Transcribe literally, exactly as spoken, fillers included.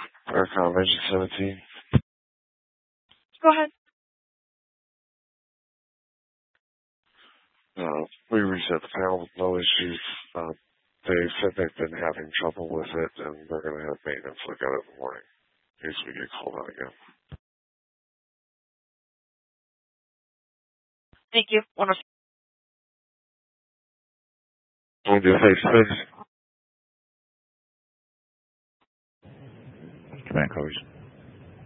Fire Convention seventeen. Go ahead. Uh, we reset the panel with no issues. Uh, they said they've been having trouble with it, and they're going to have maintenance look at it in the morning in case we get called out again. Thank you. Wonderful. Can we do face-to-face? Command covers.